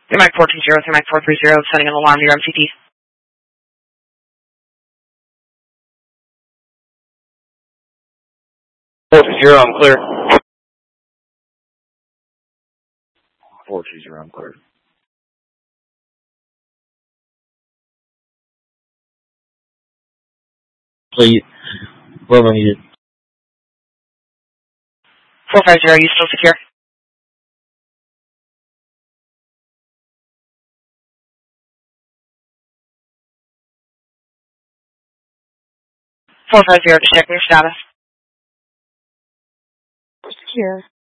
Mike 420, Mike 430, sending an alarm to your MCP. 420, I'm clear. 420, I'm clear. Please, Bravo needed. 450, are you still secure? 450, just checking your status. Secure.